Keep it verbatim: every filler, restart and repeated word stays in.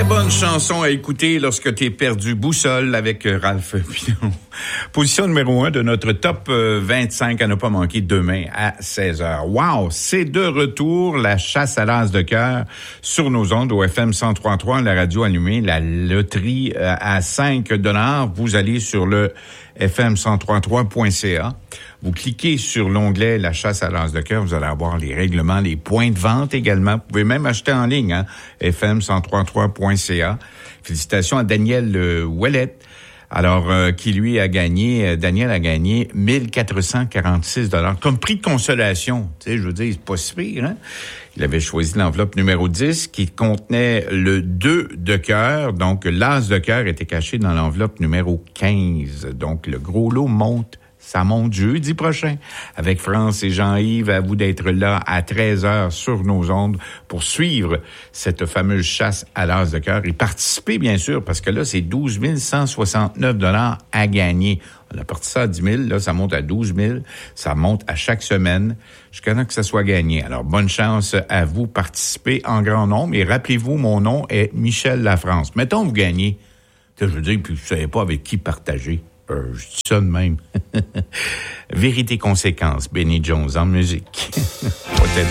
Très bonne chanson à écouter lorsque t'es perdu boussole avec Ralph Pilon. Position numéro un de notre top vingt-cinq à ne pas manquer demain à seize heures. Wow! C'est de retour la chasse à l'as de cœur sur nos ondes au F M cent trois virgule trois, la radio allumée, la loterie à cinq dollars. Vous allez sur le F M cent trois virgule trois point C A. Vous cliquez sur l'onglet La chasse à l'as de cœur, vous allez avoir les règlements, les points de vente également. Vous pouvez même acheter en ligne, hein, F M cent trois virgule trois point C A. Félicitations à Daniel euh, Ouellet. Alors, euh, qui lui a gagné, euh, Daniel a gagné mille quatre cent quarante-six dollars comme prix de consolation. Tu sais, je veux dire, c'est pas si pire, hein? Il avait choisi l'enveloppe numéro dix qui contenait le deux de cœur. Donc, l'as de cœur était caché dans l'enveloppe numéro quinze. Donc, le gros lot monte. Ça monte jeudi prochain. Avec France et Jean-Yves, à vous d'être là à treize heures sur nos ondes pour suivre cette fameuse chasse à l'as de cœur et participer, bien sûr, parce que là, c'est douze mille cent soixante-neuf dollars à gagner. On a parti ça à dix mille, là, ça monte à douze mille. Ça monte à chaque semaine jusqu'à temps que ça soit gagné. Alors, bonne chance à vous, participez en grand nombre. Et rappelez-vous, mon nom est Michel Lafrance. Mettons, vous gagnez. Je veux dire, puis vous savez pas avec qui partager. Euh, je dis ça de même. Vérité conséquence, Benny Jones en musique. Peut-être